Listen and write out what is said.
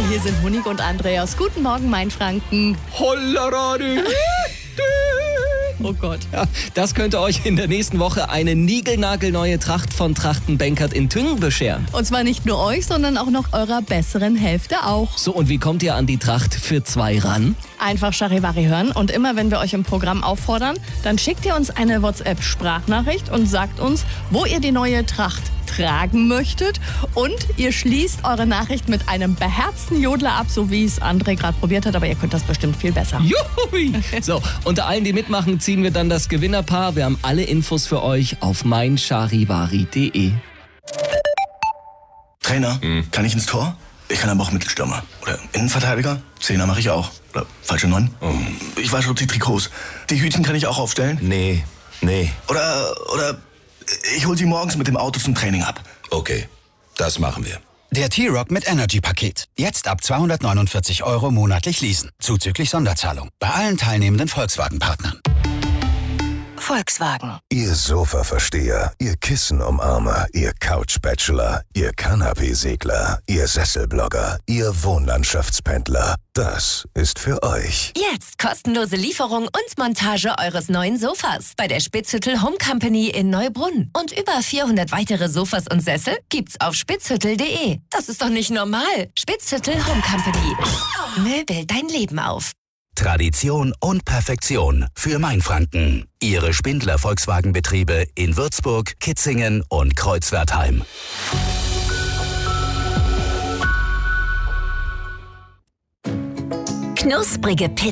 Hier sind Monik und Andreas. Guten Morgen, Mainfranken. Hollerade. Oh Gott. Ja, das könnte euch in der nächsten Woche eine niegelnagelneue Tracht von Trachtenbenkert in Tüngen bescheren. Und zwar nicht nur euch, sondern auch noch eurer besseren Hälfte auch. So, und wie kommt ihr an die Tracht für 2 ran? Einfach Charivari hören und immer, wenn wir euch im Programm auffordern, dann schickt ihr uns eine WhatsApp-Sprachnachricht und sagt uns, wo ihr die neue Tracht tragen möchtet, und ihr schließt eure Nachricht mit einem beherzten Jodler ab, so wie es André gerade probiert hat, aber ihr könnt das bestimmt viel besser. Juhui! So, unter allen, die mitmachen, ziehen wir dann das Gewinnerpaar. Wir haben alle Infos für euch auf meincharivari.de. Trainer, kann ich ins Tor? Ich kann aber auch Mittelstürmer. Oder Innenverteidiger? Zehner mache ich auch. Oder falsche 9? Ich wasche die Trikots. Die Hütchen kann ich auch aufstellen? Nee. Oder ich hol sie morgens mit dem Auto zum Training ab. Okay, das machen wir. Der T-Rock mit Energy-Paket. Jetzt ab 249 € monatlich leasen. Zuzüglich Sonderzahlung. Bei allen teilnehmenden Volkswagen-Partnern. Volkswagen. Ihr Sofa-Versteher, ihr Kissen-Umarmer, ihr Couch-Bachelor, ihr Kanapé-Segler, ihr Sesselblogger, ihr Wohnlandschaftspendler. Das ist für euch. Jetzt kostenlose Lieferung und Montage eures neuen Sofas bei der Spitzhüttel Home Company in Neubrunn. Und über 400 weitere Sofas und Sessel gibt's auf spitzhüttel.de. Das ist doch nicht normal. Spitzhüttel Home Company. Möbel dein Leben auf. Tradition und Perfektion für Mainfranken. Ihre Spindler Volkswagen-Betriebe in Würzburg, Kitzingen und Kreuzwertheim. Knusprige Pizza.